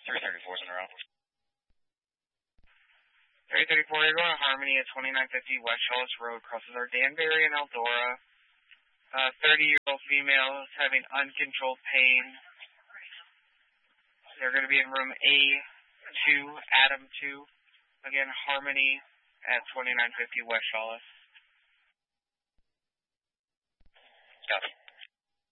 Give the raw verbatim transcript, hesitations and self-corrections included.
three thirty-fours in a row. three thirty-four, you're going to Harmony at twenty-nine fifty West Hollis Road, crosses our Danbury and Eldora. Uh, thirty-year-old female is having uncontrolled pain. They're going to be in room A two, Adam two. Again, Harmony at twenty-nine fifty West Hollis. Copy.